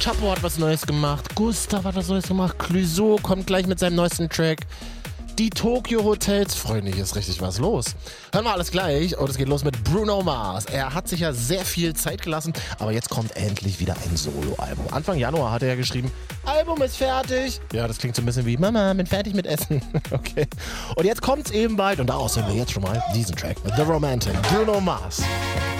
Chapo hat was Neues gemacht. Gustav hat was Neues gemacht. Clouseau kommt gleich mit seinem neuesten Track. Die Tokyo Hotels. Freunde, hier ist richtig was los. Hören wir alles gleich und es geht los mit Bruno Mars. Er hat sich ja sehr viel Zeit gelassen, aber jetzt kommt endlich wieder ein Soloalbum. Anfang Januar hat er ja geschrieben, Album ist fertig. Ja, das klingt so ein bisschen wie, Mama, bin fertig mit Essen. Okay. Und jetzt kommt's eben bald und daraus hören wir jetzt schon mal diesen Track. The Romantic, Bruno Mars.